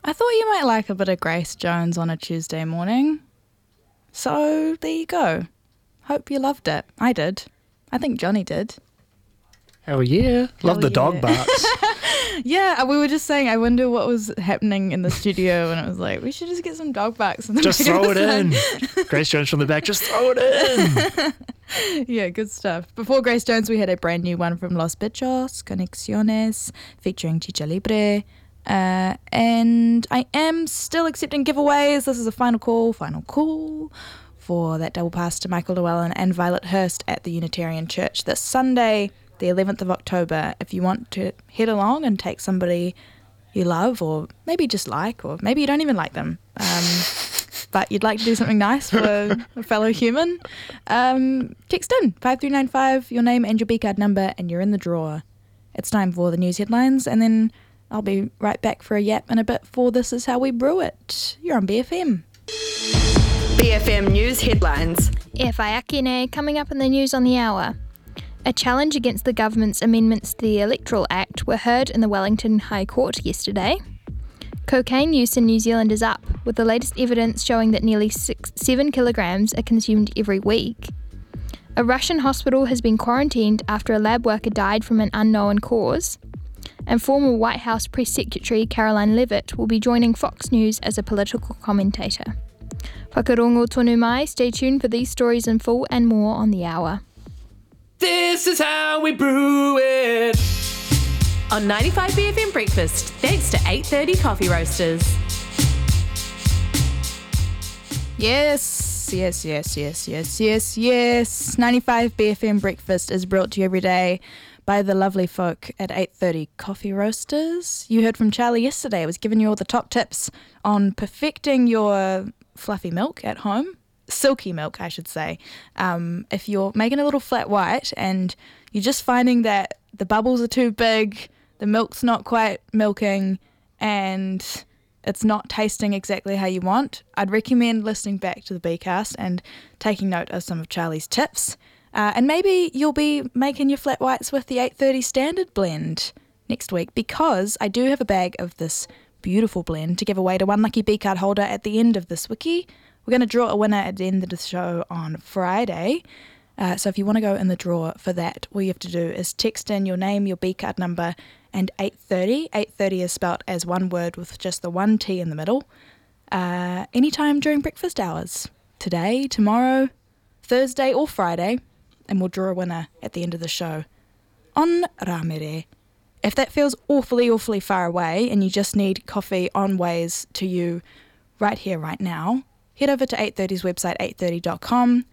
I thought you might like a bit of Grace Jones on a Tuesday morning. So there you go. Hope you loved it. I did. I think Johnny did. Hell yeah. Love the dog barks. Yeah, we were just saying, I wonder what was happening in the studio, and it was like, we should just get some dog barks. Just throw it in. Grace Jones from the back, just throw it in. Yeah, good stuff. Before Grace Jones, we had a brand new one from Los Bichos, Conexiones, featuring Chicha Libre. And I am still accepting giveaways. This is a final call for that double pass to Michael Llewellyn and Violet Hurst at the Unitarian Church this Sunday, the 11th of October. If you want to head along and take somebody you love, or maybe just like, or maybe you don't even like them, but you'd like to do something nice for a fellow human, text in 5395, your name and your B-card number, and you're in the draw. It's time for the news headlines, and then I'll be right back for a yap in a bit for This Is How We Brew It. You're on BFM. BFM News Headlines. E whaiakine, coming up in the news on the hour. A challenge against the government's amendments to the Electoral Act were heard in the Wellington High Court yesterday. Cocaine use in New Zealand is up, with the latest evidence showing that nearly 7 kilograms are consumed every week. A Russian hospital has been quarantined after a lab worker died from an unknown cause. And former White House Press Secretary Caroline Leavitt will be joining Fox News as a political commentator. Whakarongo tonu mai, stay tuned for these stories in full and more on the hour. This is how we brew it. On 95 BFM Breakfast, thanks to 8:30 Coffee Roasters. Yes. 95 BFM Breakfast is brought to you every day by the lovely folk at 8:30 Coffee Roasters. You heard from Charlie yesterday. I was giving you all the top tips on perfecting your fluffy milk at home. Silky milk, I should say. If you're making a little flat white and you're just finding that the bubbles are too big, the milk's not quite milking, and it's not tasting exactly how you want, I'd recommend listening back to the Bcast and taking note of some of Charlie's tips. And maybe you'll be making your flat whites with the 8:30 standard blend next week, because I do have a bag of this beautiful blend to give away to one lucky B-card holder at the end of this wiki. We're going to draw a winner at the end of the show on Friday. So if you want to go in the draw for that, all you have to do is text in your name, your B-card number, and 8:30. 8:30 is spelt as one word with just the one T in the middle. Anytime during breakfast hours. Today, tomorrow, Thursday or Friday. And we'll draw a winner at the end of the show on Ramere. If that feels awfully far away and you just need coffee on ways to you right here, right now, head over to 830's website, 830.com.